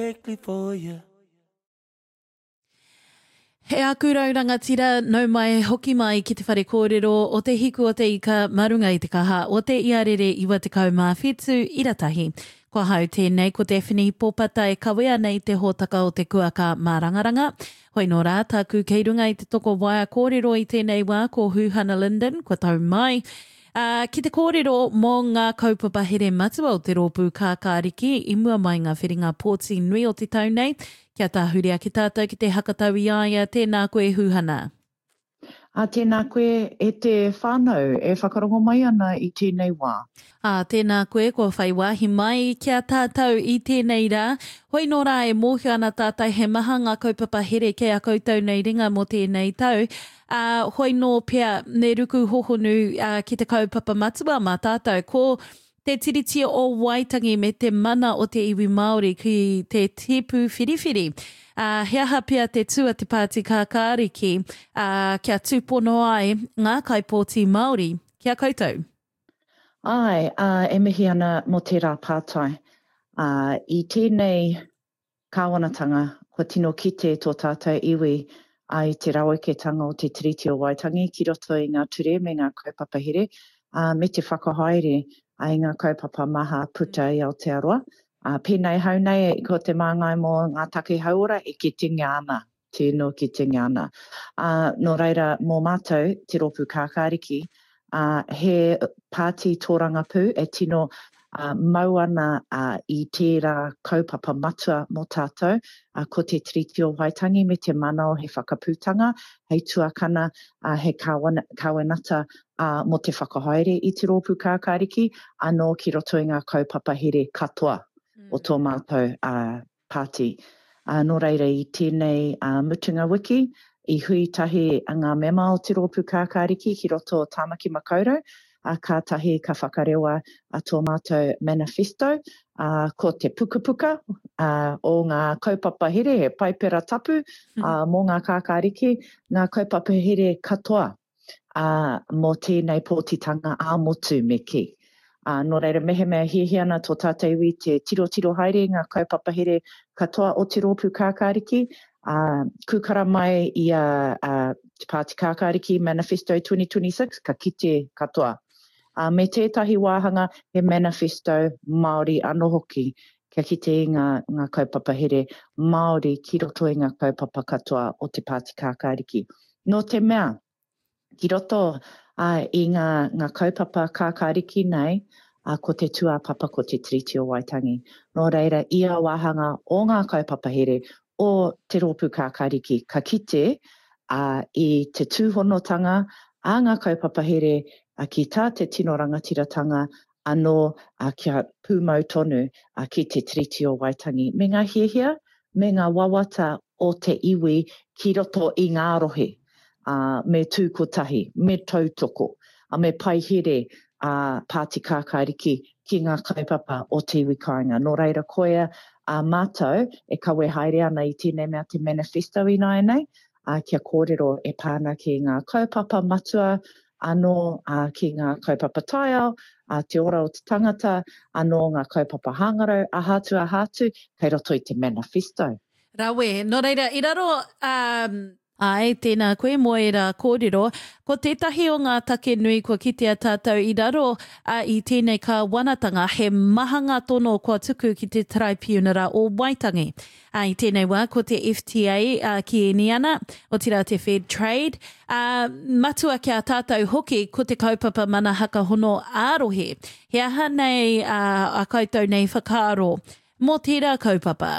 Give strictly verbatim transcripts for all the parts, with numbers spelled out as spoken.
For you. He akurau rangatira nau mai hoki mai ki te whare kōrero o te hiku o te ika marunga i te kaha o te iarere iwa te kau mā whetū iratahi. Kua hau tēnei ko Daphne Popata e kawea nei te hōtaka o te kuaka mā rangaranga. Hoi nō rā, tāku kei runga i te toko waia kōrero i tēnei wā ko Huhana Linden, kua tau mai. Uh, ki te kōrero mō ngā kaupapa here matua o te rōpū kākāriki, i mua mai ngā whiringa pōti nui o te tau nei. Kia tāhuria ki tātou ki te hakatau i aia, tēnā koe Huhana. A tēnā koe e te whānau e whakarongo mai ana i tēnei wā. A tēnā koe kua whai wāhi mai kia tātou i tēnei rā. Hoi nō rā e mōhio ana tātou he maha ngā kaupapa here ke a koutou nei ringa mō tēnei tau. Uh, hoi nō pia ne ruku hohonu uh, ki te kaupapa matua mā tātou ko te tiriti o Waitangi me te mana o te iwi Māori ki te tipu whiriwhiri. Uh, he aha pia te tua te Pāti Kākāriki uh, kia tūpono ai ngā kaipōti Māori. Kia koutou? Ai, uh, e mihi ana mo te rā pātai. Uh, I tēnei kāwanatanga, ko tino kite tō tātou iwi ai te rawaketanga o te tiriti o Waitangi ki roto i ngā ture me ngā kaupapa here, uh, me te whakahaere ai ngā kaupapa maha puta i Aotearoa. Uh, pēnei hau nei, ko te māngai mō ngā take hauora e ki te ngāna, tēnō ki te ngāna. Uh, nō reira, mō mātou, te rōpū kākāriki, uh, he pāti tōranga pū e tino uh, mau ana uh, i tērā kaupapa matua mō tātou, uh, ko te tiriti o Waitangi me te mana o he whakapūtanga, hei tuakana, uh, he kawana, kawanata uh, mo te whakahaere i te rōpū kākāriki, anō ki roto i ngā kaupapa here katoa o tō mātou uh, pāti. Uh, nō reira i tēnei uh, mutunga wiki, i hui tahi a ngā mema o te rōpū kākāriki ki roto o Tāmaki Makaurau, uh, ka tahi ka whakarewa a tō mātou manifesto, uh, ko te puka puka uh, o ngā kaupapa here, he paipera tapu, uh, mō ngā kākāriki, ngā kaupapa here katoa, uh, mō tēnei pōtitanga ā-motu me ki. Uh, nō reira mehe mea hihi ana tō tātou iwi te tiro tiro haere ngā kaupapa here katoa o te rōpū kākāriki. Uh, kukara mai i a uh, te Pāti Kākāriki Manifesto twenty twenty-six, ka kite katoa. Uh, me tētahi wāhanga he manifesto Māori anō hoki, kia kite i ngā, ngā kaupapa here Māori ki roto i ngā kaupapa katoa o te Pāti Kākāriki. Nō te mea, ki roto uh, i ngā, ngā kaupapa kākāriki nei, uh, ko te tuapapa ko te tiriti o Waitangi. Nō reira, ia wāhanga o ngā kaupapa here o te rōpū kākāriki ka kite uh, i te tūhonotanga a ngā kaupapa here uh, ki tā te tino rangatiratanga anō uh, kia pūmau tonu uh, ki te tiriti o Waitangi. Me ngā hiahia, me ngā wawata o te iwi ki roto i ngā rohe. Uh, me tūkotahi, me tautoko, a me paihere uh, Pāti Kākāriki ki ngā kaupapa o te iwi kāinga. Nō reira koea a uh, mātou e kawe haere ana i tēnei mea te manifesto i nai nei, uh, kia kōrero e pāna ki ngā kaupapa matua, anō uh, ki ngā kaupapa taiao, uh, te ora o te tangata, anō ngā kaupapa hangarau, ahatu ahatu, kei roto i te manifesto. Rawe, nō reira, i raro... Um... Ai, tēnā koe mo e rā kōrero. Ko tētahi o ngā take nui kua kitea tātou i raro uh, i tēnei ka wanatanga he mahanga tono kua tuku ki te Tribunara o Waitangi. Uh, I tēnei wā, ko te F T A uh, ki e ni ana, o tira te Fair Trade. Uh, matua kia tātou hoki ko te kaupapa mana haka hono ārohe. He aha nei uh, a koutou nei whakaaro. Mō tērā kaupapa.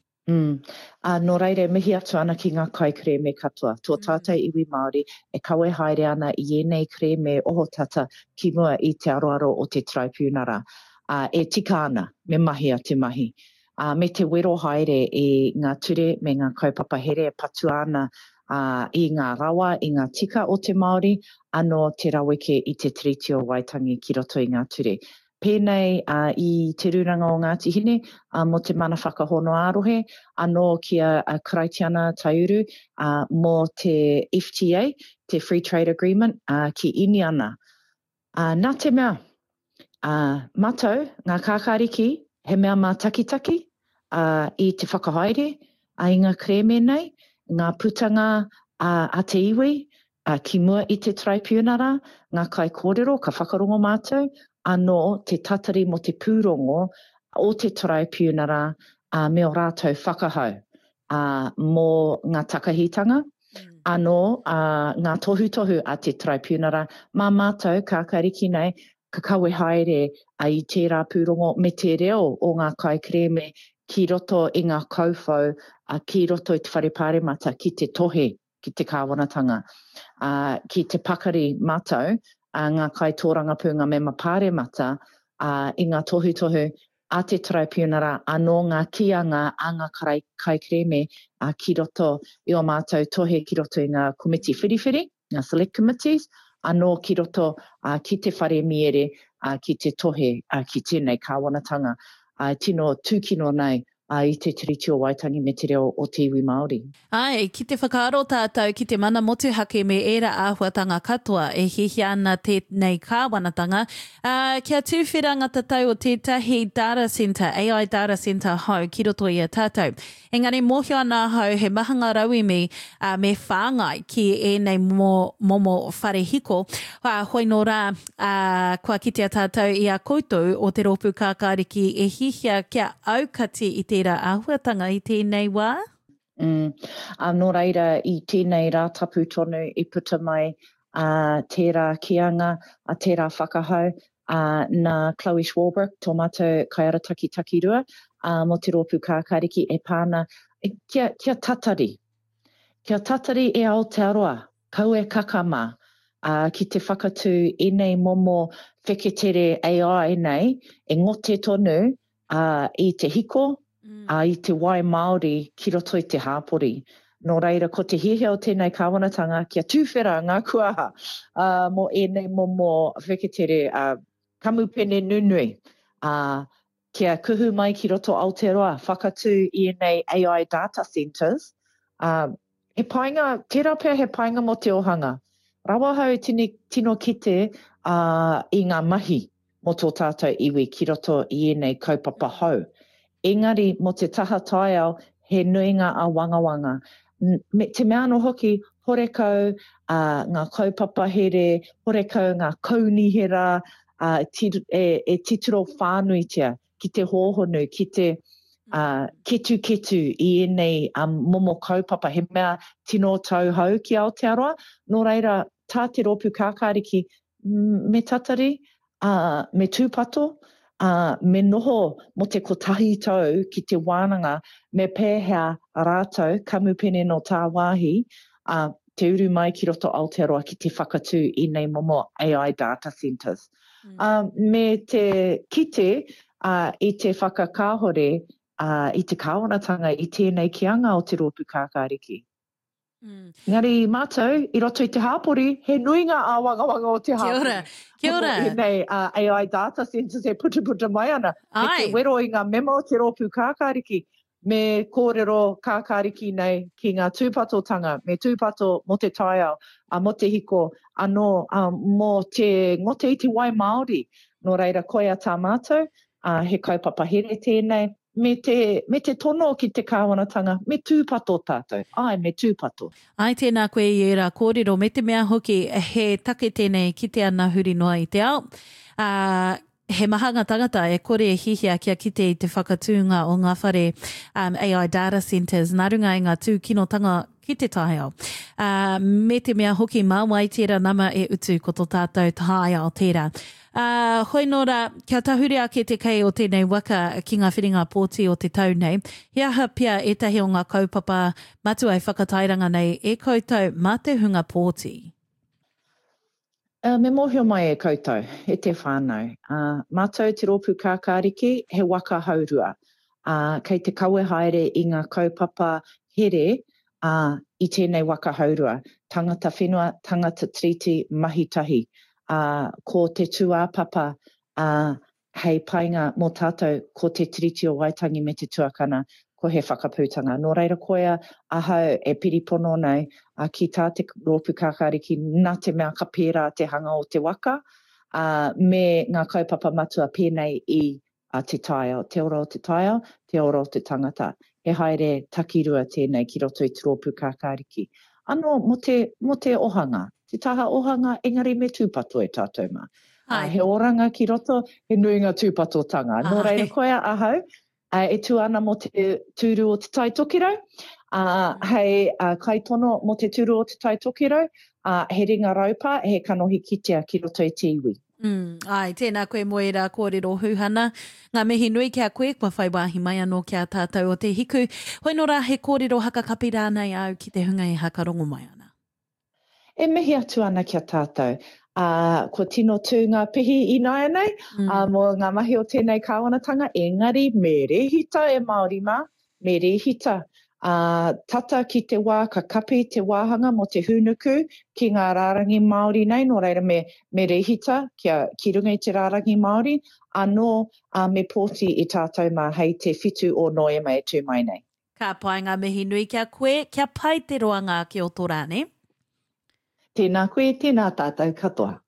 Mm. Uh, nō reire, mihi atu ana ki ngā kai kreme katoa. Tō tātou iwi Māori e kawe haere ana i enei kreme oho tata ki mua i te aroaro o te Tribunara. Uh, e tika ana, me mahi a te mahi. Uh, me te wero haere i ngā ture me ngā kaupapa here patu ana uh, i ngā rawa, i ngā tika o te Māori, anō te raweke i te tiriti o Waitangi ki roto i ngā ture. Pēnei uh, i te rūranga o Ngāti Hine, uh, mo te mana whakahono ārohe, anō kia uh, Karaitiana Taiuru, uh, mō te F T A, te Free Trade Agreement, uh, ki ini ana. Uh, nā te mea, uh, mātou, ngā kākāriki, he mea mā takitaki, uh, i te whakahaere, a i ngā kreme nei, ngā putanga uh, a te iwi, uh, ki mua i te tribunara, ngā kai kōrero, ka whakarongo mātou, anō te tatari mo te pūrongo o te tribunara uh, me o rātou whakahau uh, mō ngā takahitanga, mm. anō uh, ngā tohu-tohu a te tribunara, mā mātou ka kariki nei, ka kawe haere a i tērā pūrongo me te reo o ngā kai kreme ki roto i ngā kaufau, uh, ki roto i te whare pāremata, ki te tohe, ki te kāwanatanga, uh, ki te pakari mātou, uh, ngā kai tōranga pūnga me ma pāremata, uh, i ngā tohu-tohu a te tribunara, anō ngā kianga a ngā kai, kai kreme uh, ki roto i o mātou tohe ki roto i ngā komiti whiriwhiri, ngā select committees, anō ki roto uh, ki te whare miere, uh, ki te tohe, uh, ki tēnei kāwanatanga. Uh, tino tūkino nei uh, i te tiriti o Waitangi me te reo o te iwi Māori. Ai, ki te whakaaro tātou ki te mana motuhake me era āhuatanga katoa e hihi ana tēnei kāwanatanga. Uh, kia tūwhiranga tatau o tētahi data centre, A I data centre hau ki roto i a tātou. Engari mōhio ana hau he mahanga raui me, uh, me whāngai ki e nei mo, momo whare hiko. Uh, hoi nō rā, uh, kua kitea tātou i a koutou o te ropu kākāriki e hihia kia aukati i tērā āhuatanga i tēnei wā? Mm. Uh, nō reira i tēnei rā tapu tonu i puta mai uh, tērā kianga, a tērā whakahau, uh, nā Chloe Schwalbrook, tō mātou kaiarataki takirua, uh, mo te ropu kākāriki e pāna, e, kia, kia tatari. Kia tatari e Aotearoa, kau e kakama, uh, ki te whakatū i nei momo wheketere A I nei, e ngote tonu uh, i te hiko, Mm. Uh, i te wai Māori ki roto i te hāpori. Nō reira, ko te hihia o tēnei kāwanatanga, kia tūwhera ngā kuaha uh, mo ēnei momo wheketere uh, kamupene nunui. Uh, kia kuhu mai ki roto Aotearoa, whakatū i ēnei A I data centres. Uh, he painga, tērā pēr he painga mo te ohanga. Rawa hau tine, tino kite uh, i ngā mahi mo tō tātou iwi ki roto i ēnei kaupapa hau. Engari, mo te taha taiao, he nuinga a wangawanga. Me, te mea no hoki, horekau uh, ngā kaupapa here, horekau ngā kaunihera, uh, tir, e, e tituro whānuitia, ki te hōhonu, ki te uh, ketu-ketu i ēnei um, momo kaupapa, he mea tino tauhau ki Aotearoa. Nō reira, tā te ropu kākāriki, me tatari, uh, me tūpato, Uh, me noho mo te kotahi tau ki te wānanga me pēhea rātou kamupene no tā wāhi uh, te uru mai ki roto Aotearoa ki te whakatū i nei momo A I data centres. Mm. Uh, me te kite uh, i te whakakāhore uh, i te kāwanatanga i tēnei kianga o te ropu kākāriki. Mm. Ngari mātou, i roto i te hāpori, he nuinga a wangawanga o te hāpori. Kia ora, kia ora. I nei uh, A I data centres e puta puta mai ana. Ai. Me te wero i ngā memo o te ropu kākāriki, me kōrero kākāriki nei ki ngā tūpatotanga, me tūpato mo te taiao, a mo te hiko, anō uh, mo te ngote i te wai Māori. Nō reira koe a tā mātou, uh, he kaupapa here tēnei, Me te, me te tono ki te kāwanatanga, me tūpato tātou. Ai, me tūpato. Ai, tēnā koe i era kōrero, me te mea hoki he take tēnei ki te ana huri noa i te ao. Uh, he mahanga tangata e kore e hihia kia kite i te whakatūnga o ngā whare um, A I data centres, nā runga i ngā tūkinotanga ki te tāiao. Uh, me te mea hoki māwai tērā nama e utu ko tō tātou tāiao tērā. Uh, hoi nō rā, kia tahuri ake te kei o tēnei waka ki ngā whiringa pōti o te tau nei. He aha pia etahi o ngā kaupapa matu ai whakatairanga nei e koutou mā te hunga pōti. Uh, me mōhio mai e koutou, e te whānau. Uh, mātou te ropu kākāriki, he waka haurua. Uh, kei te kawe haere i ngā kaupapa here uh, i tēnei waka haurua. Tangata whenua, tangata triti, mahitahi. Uh, ko te tuāpapa uh, hei painga mō tātou ko te tiriti o Waitangi me te tuakana ko he whakapūtanga. Nō reira koea ahau e piripono nei uh, ki tā te ropu kākāriki nā te mea ka pērā te hanga o te waka uh, me ngā kaupapa matua pēnei i a te taio, te ora o te taio, te ora o te tangata. He haere takirua tēnei ki roto i tūropu kākāriki. Ano, mo te, mo te ohanga. Te taha ohanga, engari me tūpato e tātou mā. Uh, he oranga ki roto, he nui ngā tūpatotanga. Nō reira koea ahau, uh, e tū ana mo te tūru o te tai tokiro. Uh, hei uh, kaitono mo te tūru o te tai tokiro. Uh, he ringa raupa, he kanohi kitea ki roto i te iwi. Mm, ai, tēnā koe moera kōrero huhana. Ngā mihi nui kia koe, kua whai wāhi mai anō kia tātou o te hiku. Hoi nō rā he kōrero hakakapi rānei au ki te hunga e hakarongo mai ana. E mihi atu ana kia tātou. Uh, ko tino tū ngā pihi i nai nei, mm. uh, mo ngā mahi o tēnei kāwanatanga, engari me rehita e Māori mā, me rehita. Uh, tata ki te wā, ka kapi te wāhanga mo te hunuku ki ngā rārangi Māori nei, nō reira me, me rehita kia, ki runga i te rārangi Māori, anō uh, me pōti i tātou mā hei te whitu o noema e tū mai nei. Ka pai ngā mihi nui kia koe, kia pai te roanga ki o tō rāne. Tēnā koe, tēnā tātou katoa.